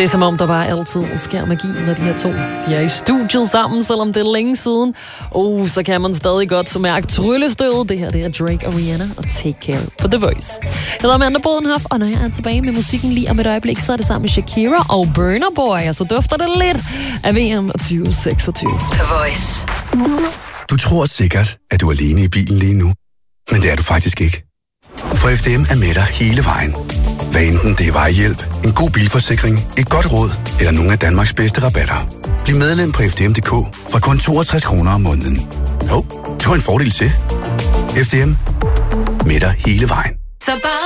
Det er som om, der bare altid sker magi, når de her to de er i studiet sammen, selvom det er længe siden. Så kan man stadig godt så mærke tryllestødet. Det her, det er Drake og Rihanna og Take Care på The Voice. Jeg hedder Amanda Bodenhoff, og når jeg er tilbage med musikken lige om et øjeblik, så er det sammen med Shakira og Burna Boy, og så dufter det lidt af VM 2026. The Voice. Du tror sikkert, at du er alene i bilen lige nu, men det er du faktisk ikke. For FDM er med dig hele vejen. Hvad enten det er vejhjælp, en god bilforsikring, et godt råd eller nogle af Danmarks bedste rabatter. Bliv medlem på FDM.dk fra kun 62 kroner om måneden. Det var en fordel til. FDM med dig hele vejen. Så bare